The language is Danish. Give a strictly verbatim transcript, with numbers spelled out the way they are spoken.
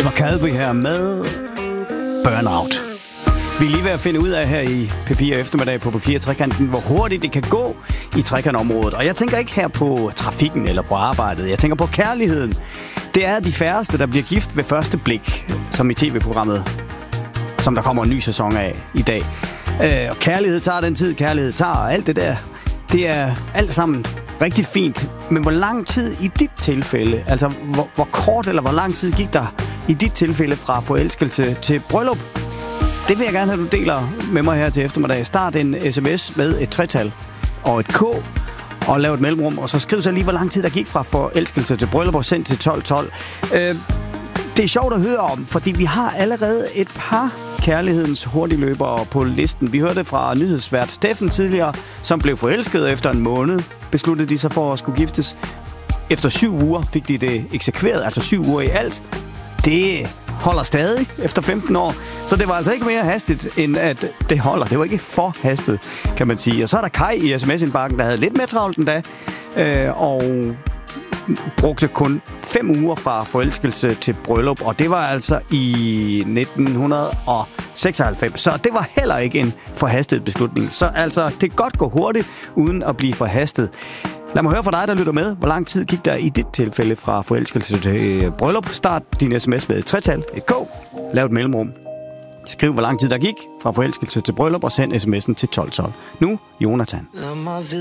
Det var Calby her med Burnout. Vi er lige ved at finde ud af her i P fire eftermiddag på P fire Trekanten, hvor hurtigt det kan gå i trekantområdet. Og jeg tænker ikke her på trafikken eller på arbejdet. Jeg tænker på kærligheden. Det er de færreste, der bliver gift ved første blik, som i tv-programmet, som der kommer en ny sæson af i dag. Øh, og kærlighed tager den tid, kærlighed tager og alt det der. Det er alt sammen rigtig fint. Men hvor lang tid i dit tilfælde, altså hvor, hvor kort eller hvor lang tid gik der i dit tilfælde fra forelskelse til bryllup? Det vil jeg gerne have, du deler med mig her til eftermiddag. Start en sms med et tretal og et K, og lav et mellemrum, og så skriv så lige, hvor lang tid der gik fra forelskelse til bryllup og sendt til tolv tolv. Øh, det er sjovt at høre om, fordi vi har allerede et par kærlighedens hurtigløbere på listen. Vi hørte fra nyhedsvært Steffen tidligere, som blev forelsket efter en måned. Besluttede de sig for at skulle giftes. Efter syv uger fik de det eksekveret, altså syv uger i alt. Det holder stadig efter femten år. Så det var altså ikke mere hastigt, end at det holder. Det var ikke for hastet, kan man sige. Og så er der Kai i sms-indbakken, der havde lidt mere travlt end da, øh, og brugte kun fem uger fra forelskelse til bryllup, og det var altså i nitten seksoghalvfems. Så det var heller ikke en forhastet beslutning. Så altså, det kan godt gå hurtigt, uden at blive forhastet. Lad mig høre fra dig, der lytter med. Hvor lang tid gik der i dit tilfælde fra forelskelse til bryllup? Start din sms med et tretal, et K, lav et mellemrum. Skriv, hvor lang tid der gik fra forelskelse til bryllup, og send sms'en til tolv tolv. Nu, Jonathan.